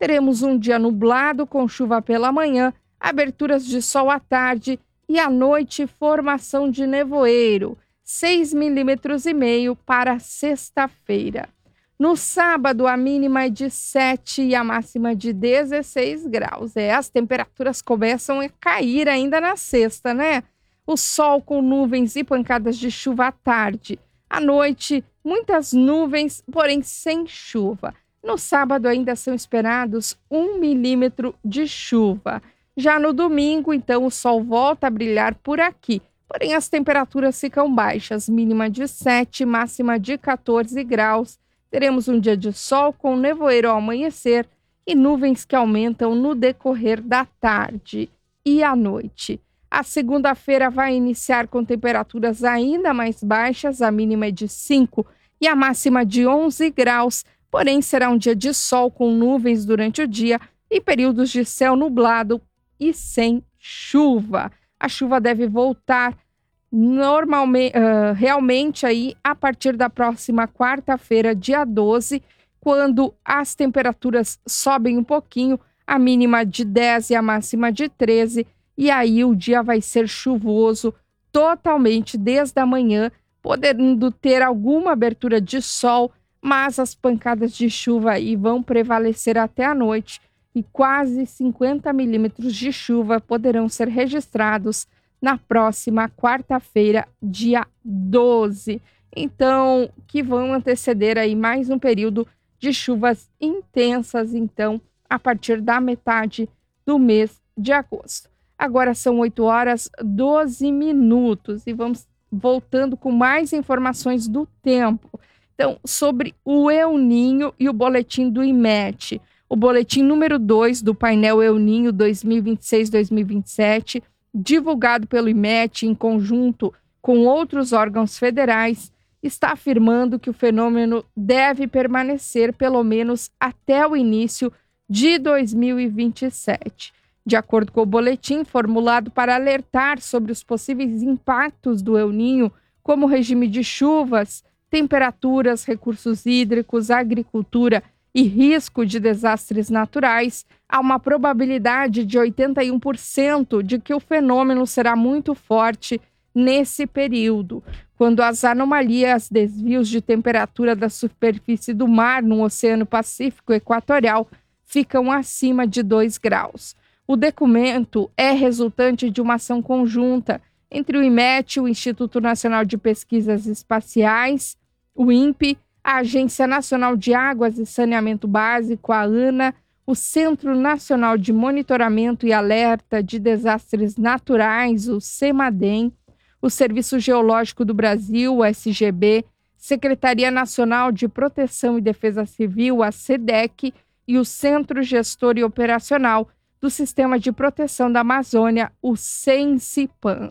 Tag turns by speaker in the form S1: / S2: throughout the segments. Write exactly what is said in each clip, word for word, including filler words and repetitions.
S1: teremos um dia nublado com chuva pela manhã, aberturas de sol à tarde e à noite formação de nevoeiro, seis milímetros e meio para sexta-feira. No sábado, a mínima é de sete e a máxima de dezesseis graus. É, as temperaturas começam a cair ainda na sexta, né? O sol com nuvens e pancadas de chuva à tarde. À noite, muitas nuvens, porém sem chuva. No sábado ainda são esperados um milímetro de chuva. Já no domingo, então, o sol volta a brilhar por aqui. Porém, as temperaturas ficam baixas, mínima de sete, máxima de quatorze graus. Teremos um dia de sol com nevoeiro ao amanhecer e nuvens que aumentam no decorrer da tarde e à noite. A segunda-feira vai iniciar com temperaturas ainda mais baixas, a mínima é de cinco e a máxima de onze graus, porém será um dia de sol com nuvens durante o dia e períodos de céu nublado e sem chuva. A chuva deve voltar normalmente, uh, realmente aí a partir da próxima quarta-feira, dia doze, quando as temperaturas sobem um pouquinho, a mínima de dez e a máxima de treze, e aí o dia vai ser chuvoso totalmente desde a manhã, podendo ter alguma abertura de sol, mas as pancadas de chuva aí vão prevalecer até a noite e quase cinquenta milímetros de chuva poderão ser registrados na próxima quarta-feira, dia doze. Então, que vão anteceder aí mais um período de chuvas intensas, então, a partir da metade do mês de agosto. Agora são oito horas e doze minutos e vamos voltando com mais informações do tempo. Então, sobre o El Ninho e o boletim do IMET. O boletim número dois do painel El Ninho dois mil e vinte e seis dois mil e vinte e sete, divulgado pelo IMET em conjunto com outros órgãos federais, está afirmando que o fenômeno deve permanecer pelo menos até o início de dois mil e vinte e sete. De acordo com o boletim formulado para alertar sobre os possíveis impactos do El Ninho, como regime de chuvas, temperaturas, recursos hídricos, agricultura e risco de desastres naturais, há uma probabilidade de oitenta e um por cento de que o fenômeno será muito forte nesse período, quando as anomalias, desvios de temperatura da superfície do mar no Oceano Pacífico Equatorial ficam acima de dois graus. O documento é resultante de uma ação conjunta entre o IMET, o Instituto Nacional de Pesquisas Espaciais, o INPE, a Agência Nacional de Águas e Saneamento Básico, a ANA, o Centro Nacional de Monitoramento e Alerta de Desastres Naturais, o CEMADEM, o Serviço Geológico do Brasil, o S G B, Secretaria Nacional de Proteção e Defesa Civil, a SEDEC, e o Centro Gestor e Operacional do Sistema de Proteção da Amazônia, o CENSIPAM.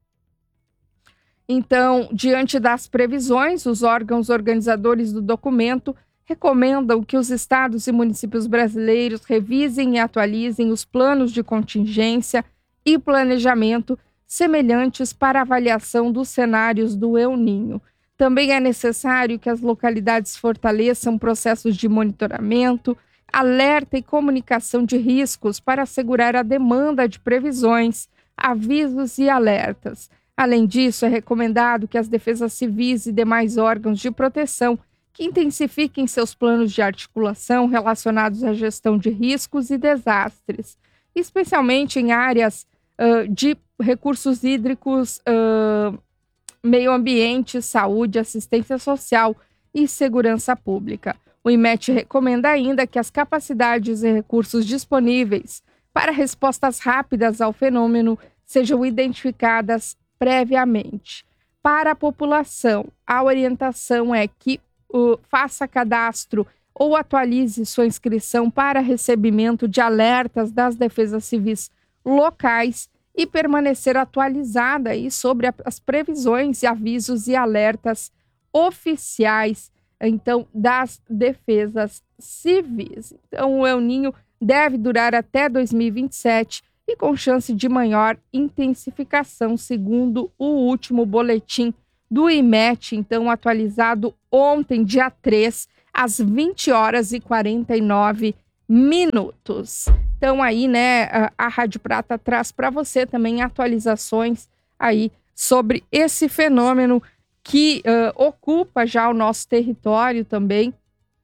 S1: Então, diante das previsões, os órgãos organizadores do documento recomendam que os estados e municípios brasileiros revisem e atualizem os planos de contingência e planejamento semelhantes para avaliação dos cenários do El Ninho. Também é necessário que as localidades fortaleçam processos de monitoramento, alerta e comunicação de riscos para assegurar a demanda de previsões, avisos e alertas. Além disso, é recomendado que as defesas civis e demais órgãos de proteção que intensifiquem seus planos de articulação relacionados à gestão de riscos e desastres, especialmente em áreas uh, de recursos hídricos, uh, meio ambiente, saúde, assistência social e segurança pública. O IMET recomenda ainda que as capacidades e recursos disponíveis para respostas rápidas ao fenômeno sejam identificadas previamente. Para a população, a orientação é que uh, faça cadastro ou atualize sua inscrição para recebimento de alertas das defesas civis locais e permanecer atualizada aí sobre a, as previsões, avisos e alertas oficiais, então, das defesas civis. Então, o El Ninho deve durar até dois mil e vinte e sete e com chance de maior intensificação, segundo o último boletim do IMET, então atualizado ontem, dia três, às vinte horas e quarenta e nove minutos. Então aí, né, a, a Rádio Prata traz para você também atualizações aí sobre esse fenômeno que uh, ocupa já o nosso território também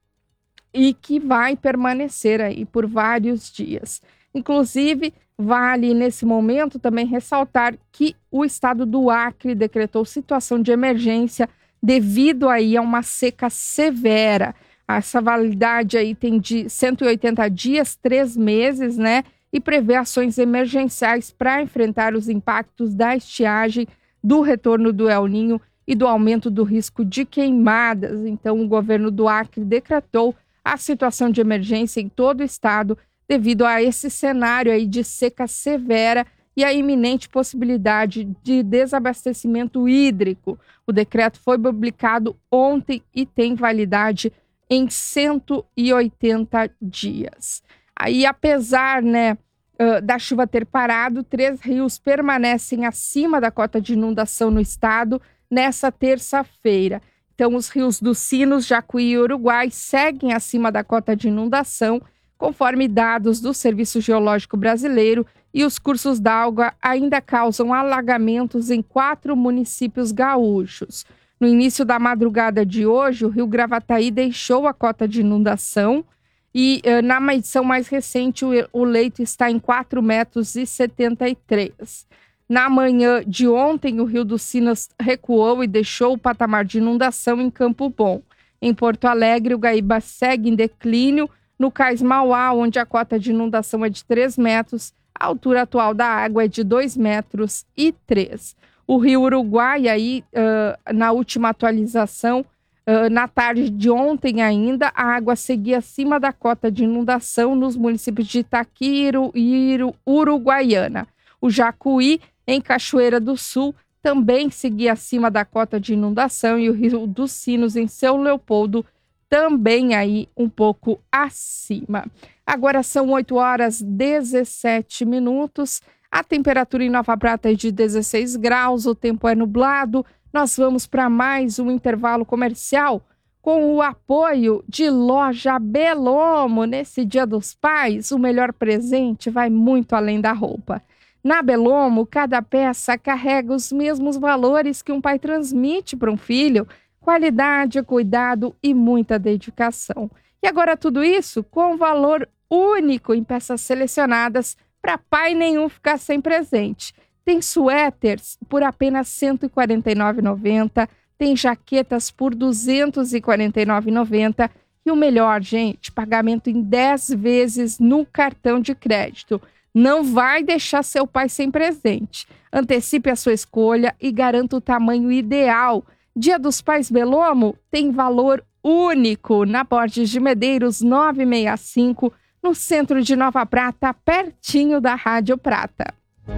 S1: e que vai permanecer aí por vários dias. Inclusive, vale nesse momento também ressaltar que o estado do Acre decretou situação de emergência devido aí a uma seca severa. Essa validade aí tem de cento e oitenta dias, três meses, né? E prevê ações emergenciais para enfrentar os impactos da estiagem, do retorno do El Niño e do aumento do risco de queimadas. Então, o governo do Acre decretou a situação de emergência em todo o estado devido a esse cenário aí de seca severa e a iminente possibilidade de desabastecimento hídrico. O decreto foi publicado ontem e tem validade em cento e oitenta dias. Aí, apesar, né, da chuva ter parado, três rios permanecem acima da cota de inundação no estado nessa terça-feira. Então, os rios dos Sinos, Jacuí e Uruguai seguem acima da cota de inundação, conforme dados do Serviço Geológico Brasileiro, e os cursos d'água ainda causam alagamentos em quatro municípios gaúchos. No início da madrugada de hoje, o rio Gravataí deixou a cota de inundação e uh, na medição mais recente o, o leito está em quatro metros e setenta e três. Na manhã de ontem, o rio dos Sinos recuou e deixou o patamar de inundação em Campo Bom. Em Porto Alegre, o Guaíba segue em declínio. No Cais Mauá, onde a cota de inundação é de três metros, a altura atual da água é de dois metros e três. O rio Uruguai, aí, uh, na última atualização, uh, na tarde de ontem ainda, a água seguia acima da cota de inundação nos municípios de Itaquiro e Uruguaiana. O Jacuí, em Cachoeira do Sul, também seguia acima da cota de inundação e o rio dos Sinos, em São Leopoldo, também aí um pouco acima. Agora são oito horas e dezessete minutos. A temperatura em Nova Prata é de dezesseis graus, o tempo é nublado. Nós vamos para mais um intervalo comercial com o apoio de Loja Belomo. Nesse Dia dos Pais, o melhor presente vai muito além da roupa. Na Belomo, cada peça carrega os mesmos valores que um pai transmite para um filho: qualidade, cuidado e muita dedicação. E agora tudo isso com valor único em peças selecionadas para pai nenhum ficar sem presente. Tem suéteres por apenas cento e quarenta e nove reais e noventa centavos, tem jaquetas por duzentos e quarenta e nove reais e noventa centavos e o melhor, gente, pagamento em dez vezes no cartão de crédito. Não vai deixar seu pai sem presente. Antecipe a sua escolha e garanta o tamanho ideal. Dia dos Pais Belomo tem valor único na Borges de Medeiros novecentos e sessenta e cinco, no centro de Nova Prata, pertinho da Rádio Prata.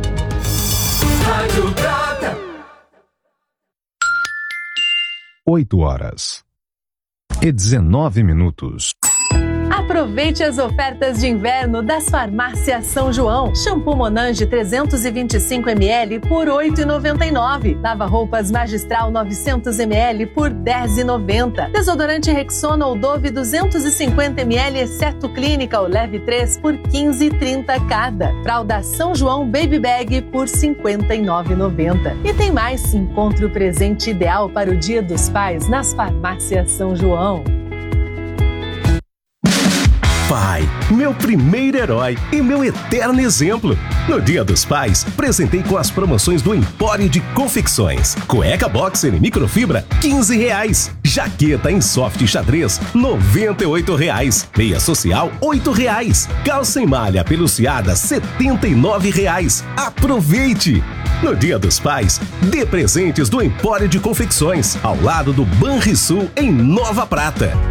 S2: Rádio Prata.
S3: oito horas e dezenove minutos.
S4: Aproveite as ofertas de inverno das Farmácias São João. Shampoo Monange trezentos e vinte e cinco mililitros por oito reais e noventa e nove centavos. Lava-roupas Magistral novecentos mililitros por dez reais e noventa centavos. Desodorante Rexona ou Dove duzentos e cinquenta mililitros, exceto Clínica ou Leve três por quinze reais e trinta centavos cada. Fralda São João Baby Bag por cinquenta e nove reais e noventa centavos. E tem mais. Encontre o presente ideal para o Dia dos Pais nas Farmácias São João.
S5: Pai, meu primeiro herói e meu eterno exemplo. No Dia dos Pais, presentei com as promoções do Empório de Confecções. Cueca boxer em microfibra, quinze reais. Jaqueta em soft xadrez, noventa e oito reais. Meia social, oito reais. Calça em malha peluciada, setenta e nove reais. Aproveite! No Dia dos Pais, dê presentes do Empório de Confecções, ao lado do Banrisul, em Nova Prata.